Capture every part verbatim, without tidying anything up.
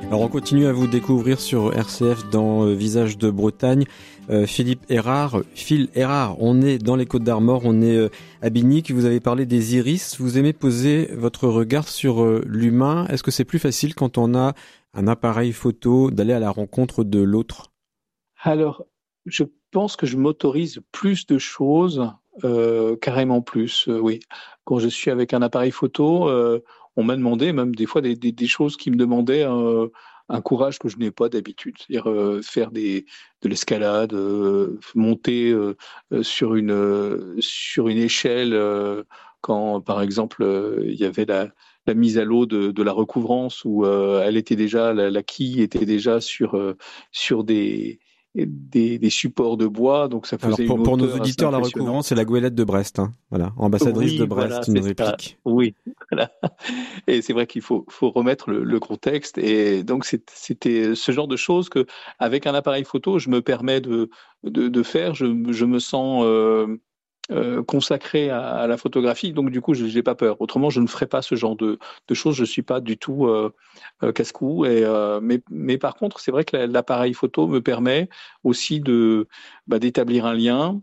Alors on continue à vous découvrir sur R C F dans euh, Visage de Bretagne. Euh, Philippe Erard, Phil Erard, on est dans les Côtes-d'Armor, on est euh, à Binic. Vous avez parlé des iris. Vous aimez poser votre regard sur euh, l'humain. Est-ce que c'est plus facile quand on a un appareil photo d'aller à la rencontre de l'autre ? Alors, je pense que je m'autorise plus de choses, euh, carrément plus, euh, oui. Quand je suis avec un appareil photo, euh, on m'a demandé même des fois des, des, des choses qui me demandaient euh, un courage que je n'ai pas d'habitude. C'est-à-dire euh, faire des, de l'escalade, euh, monter euh, euh, sur une, euh, sur une échelle euh, quand, par exemple, euh, il y avait la, la mise à l'eau de, de la recouvrance où euh, elle était déjà, la, la quille était déjà sur, euh, sur des Des, des supports de bois, donc ça faisait Alors pour, une pour nos hauteur assez auditeurs, la impressionnante. recouvrance, c'est la goélette de Brest. Hein. Voilà, ambassadrice de Oui, Brest voilà, qui nous c'est ça. réplique. Oui, voilà. Et c'est vrai qu'il faut, faut remettre le, le contexte. Et donc c'est- c'était ce genre de choses que, avec un appareil photo, je me permets de, de, de faire. Je, je me sens euh, euh, consacré à, à la photographie, donc du coup, je n'ai pas peur. Autrement, je ne ferais pas ce genre de, de choses. Je suis pas du tout euh, euh, casse-cou. Et, euh, mais, mais par contre, c'est vrai que la- l'appareil photo me permet aussi de bah, d'établir un lien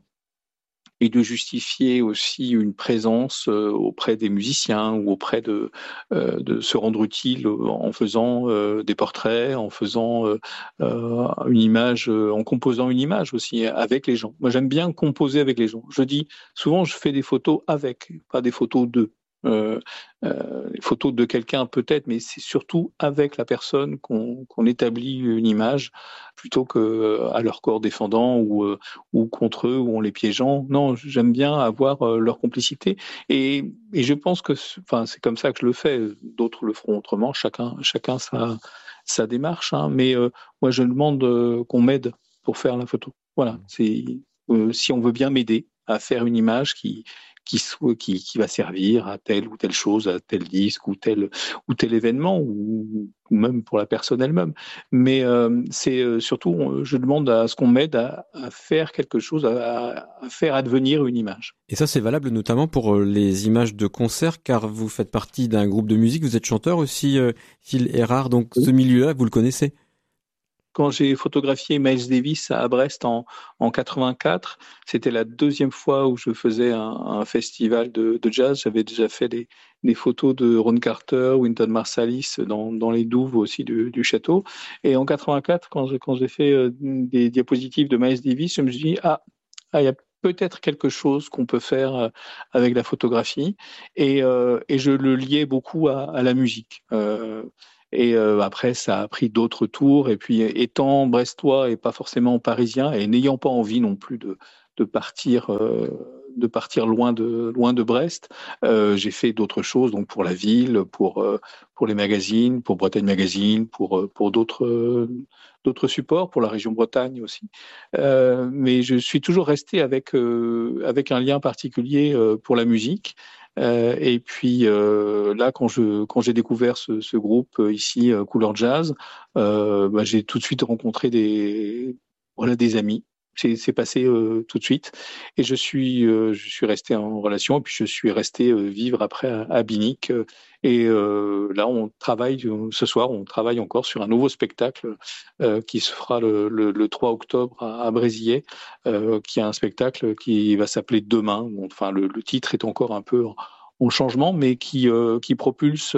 et de justifier aussi une présence euh, auprès des musiciens ou auprès de, euh, de se rendre utile en faisant euh, des portraits, en faisant euh, euh, une image, euh, en composant une image aussi avec les gens. Moi, j'aime bien composer avec les gens. Je dis souvent, je fais des photos avec, pas des photos de. Euh, euh, les photos de quelqu'un peut-être, mais c'est surtout avec la personne qu'on qu'on établit une image plutôt que euh, à leur corps défendant ou euh, ou contre eux ou en les piégeant. Non, j'aime bien avoir euh, leur complicité et, et je pense que enfin c'est comme ça que je le fais. D'autres le feront autrement. Chacun chacun sa sa démarche. Hein. Mais euh, moi je demande euh, qu'on m'aide pour faire la photo. Voilà. C'est euh, si on veut bien m'aider à faire une image qui qui, soit, qui, qui va servir à telle ou telle chose, à tel disque ou tel, ou tel événement, ou, ou même pour la personne elle-même. Mais euh, c'est euh, surtout, je demande à ce qu'on m'aide à, à faire quelque chose, à, à faire advenir une image. Et ça, c'est valable notamment pour euh, les images de concert, car vous faites partie d'un groupe de musique, vous êtes chanteur aussi, euh, Phil Erard, donc ce milieu-là, vous le connaissez ? Quand j'ai photographié Miles Davis à Brest en, en quatre-vingt-quatre, c'était la deuxième fois où je faisais un, un festival de, de jazz. J'avais déjà fait des, des photos de Ron Carter, Wynton Marsalis dans, dans les douves aussi du, du château. Et en quatre-vingt-quatre, quand, je, quand j'ai fait euh, des diapositives de Miles Davis, je me suis dit, ah, ah, il y a peut-être quelque chose qu'on peut faire euh, avec la photographie. Et, euh, et je le liais beaucoup à, à la musique. Euh, et euh, après, ça a pris d'autres tours. Et puis, étant brestois et pas forcément parisien, et n'ayant pas envie non plus de, de partir, euh, de partir loin de loin de Brest, euh, j'ai fait d'autres choses. Donc pour la ville, pour euh, pour les magazines, pour Bretagne Magazine, pour euh, pour d'autres euh, d'autres supports, pour la région Bretagne aussi. Euh, mais je suis toujours resté avec euh, avec un lien particulier euh, pour la musique. Euh, et puis euh, là, quand je quand j'ai découvert ce, ce groupe euh, ici, euh, Couleur Jazz, euh, bah, j'ai tout de suite rencontré des voilà des amis. C'est, c'est passé euh, tout de suite et je suis euh, je suis resté en relation et puis je suis resté euh, vivre après à, à Binic euh, et euh, là on travaille ce soir on travaille encore sur un nouveau spectacle euh, qui se fera le, le, le trois octobre à, à Brézillais, euh, qui est un spectacle qui va s'appeler Demain. Bon, enfin le, le titre est encore un peu en, en changement, mais qui, euh, qui propulse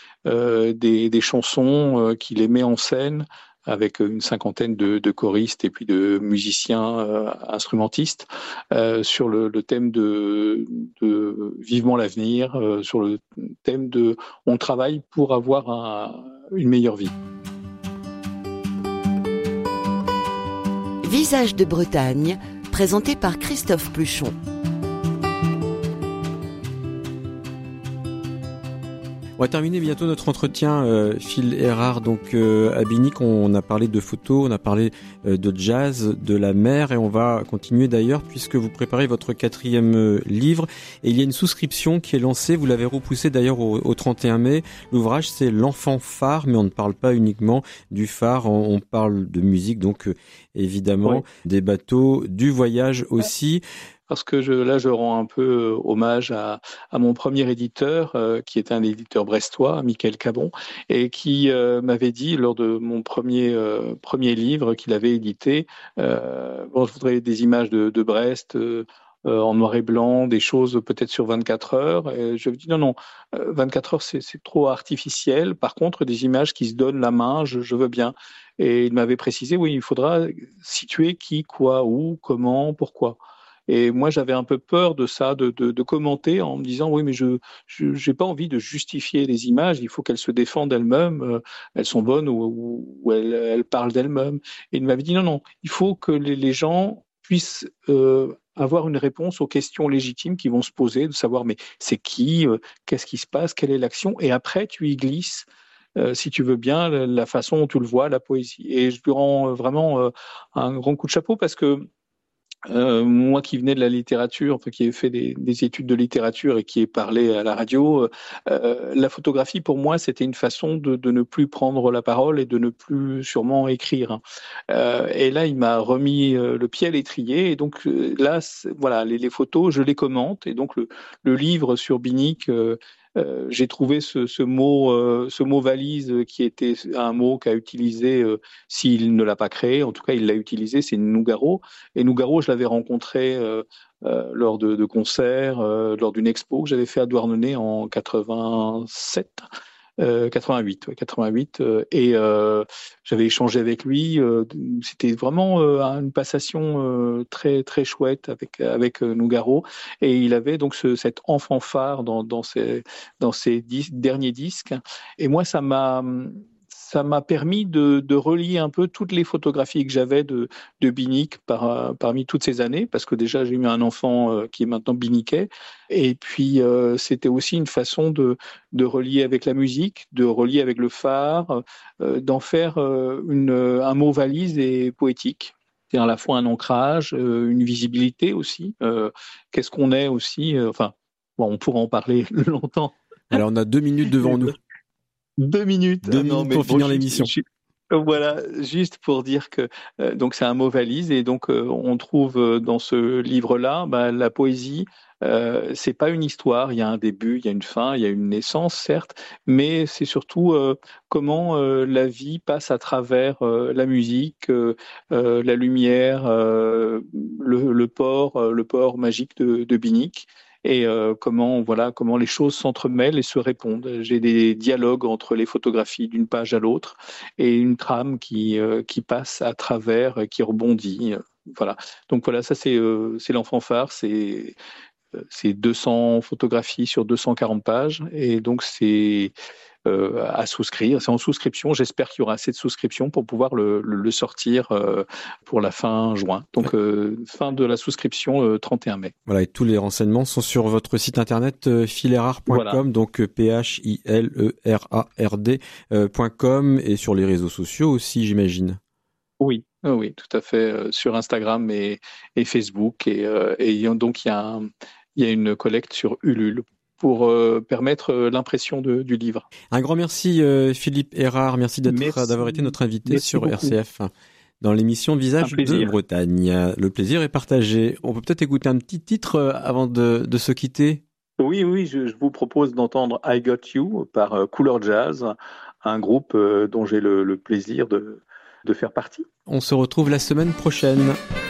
euh, des, des chansons, euh, qui les met en scène avec une cinquantaine de, de choristes et puis de musiciens euh, instrumentistes euh, sur le, le thème de, de Vivement l'avenir, euh, sur le thème de on travaille pour avoir un, une meilleure vie. Visage de Bretagne, présenté par Christophe Pluchon. On va terminer bientôt notre entretien, euh, Phil Erard. Donc euh, à Binic, on a parlé de photos, on a parlé euh, de jazz, de la mer, et on va continuer d'ailleurs puisque vous préparez votre quatrième euh, livre. Et il y a une souscription qui est lancée. Vous l'avez repoussée d'ailleurs au, au trente et un mai. L'ouvrage, c'est L'enfant phare, mais on ne parle pas uniquement du phare. On, on parle de musique, donc euh, évidemment Oui. des bateaux, du voyage aussi. parce que je, là, je rends un peu euh, hommage à, à mon premier éditeur, euh, qui est un éditeur brestois, Michael Cabon, et qui euh, m'avait dit lors de mon premier, euh, premier livre qu'il avait édité, euh, bon, je voudrais des images de, de Brest, euh, euh, en noir et blanc, des choses peut-être sur vingt-quatre heures. Et je lui dis non, non, euh, vingt-quatre heures, c'est, c'est trop artificiel. Par contre, des images qui se donnent la main, je, je veux bien. Et il m'avait précisé, oui, il faudra situer qui, quoi, où, comment, pourquoi. Et moi, j'avais un peu peur de ça, de, de, de commenter en me disant, oui, mais je n'ai pas envie de justifier les images, il faut qu'elles se défendent elles-mêmes, euh, elles sont bonnes ou, ou, ou elles, elles parlent d'elles-mêmes. Et il m'avait dit, non, non, il faut que les, les gens puissent euh, avoir une réponse aux questions légitimes qui vont se poser, de savoir, mais c'est qui, euh, qu'est-ce qui se passe, quelle est l'action, et après, tu y glisses. Euh, si tu veux bien, la, la façon dont tu le vois, la poésie. Et je lui rends vraiment euh, un grand coup de chapeau parce que euh, moi qui venais de la littérature, enfin qui ai fait des, des études de littérature et qui ai parlé à la radio, euh, la photographie pour moi c'était une façon de, de ne plus prendre la parole et de ne plus sûrement écrire. Euh, et là il m'a remis euh, le pied à l'étrier et donc euh, là voilà les, les photos je les commente et donc le, le livre sur Binic. Euh, Euh, j'ai trouvé ce, ce mot, euh, ce mot valise qui était un mot qu'a utilisé, euh, s'il ne l'a pas créé, en tout cas il l'a utilisé, c'est Nougaro. Et Nougaro, je l'avais rencontré euh, euh, lors de, de concerts, euh, lors d'une expo que j'avais fait à Douarnenez en quatre-vingt-sept. Euh, quatre-vingt-huit, ouais, quatre-vingt-huit, euh, et euh, j'avais échangé avec lui. Euh, c'était vraiment euh, une passation euh, très très chouette avec avec euh, Nougaro, et il avait donc ce, cet enfant phare dans dans ses dans ses dis- derniers disques. Et moi, ça m'a ça m'a permis de, de relier un peu toutes les photographies que j'avais de, de Binic par, parmi toutes ces années, parce que déjà j'ai eu un enfant euh, qui est maintenant biniquais, et puis euh, c'était aussi une façon de, de relier avec la musique, de relier avec le phare, euh, d'en faire euh, une, un mot valise et poétique. C'est à la fois un ancrage, euh, une visibilité aussi. Euh, qu'est-ce qu'on est aussi euh, Enfin, bon, on pourra en parler longtemps. Alors on a deux minutes devant nous. Deux minutes. Deux Ah non, minutes mais pour bon, finir je- l'émission. je- Voilà, juste pour dire que euh, donc c'est un mot valise et donc euh, on trouve euh, dans ce livre-là bah, la poésie. Euh, c'est pas une histoire. Il y a un début, il y a une fin, il y a une naissance, certes, mais c'est surtout euh, comment euh, la vie passe à travers euh, la musique, euh, euh, la lumière, euh, le, le port, euh, le port magique de, de Binic. Et euh, comment voilà comment les choses s'entremêlent et se répondent. J'ai des dialogues entre les photographies d'une page à l'autre et une trame qui euh, qui passe à travers, qui rebondit. Voilà. Donc voilà, ça c'est euh, c'est l'enfant phare, c'est c'est deux cents photographies sur deux cent quarante pages et donc c'est euh, à souscrire. C'est en souscription. J'espère qu'il y aura assez de souscriptions pour pouvoir le, le, le sortir euh, pour la fin juin. Donc, euh, fin de la souscription euh, trente et un mai. Voilà, et tous les renseignements sont sur votre site internet euh, philerard point com, voilà. Donc P H I L E R A R D point com et sur les réseaux sociaux aussi, j'imagine. Oui, oui, tout à fait. Euh, sur Instagram et, et Facebook. Et, euh, et donc, il y, a un, il y a une collecte sur Ulule pour euh, permettre euh, l'impression de, du livre. Un grand merci euh, Philippe Erard, merci, d'être, merci d'avoir été notre invité merci sur beaucoup. R C F dans l'émission Visage de Bretagne. Le plaisir est partagé. On peut peut-être écouter un petit titre avant de, de se quitter. Oui, oui, je, je vous propose d'entendre I Got You par euh, Couleur Jazz, un groupe euh, dont j'ai le, le plaisir de, de faire partie. On se retrouve la semaine prochaine.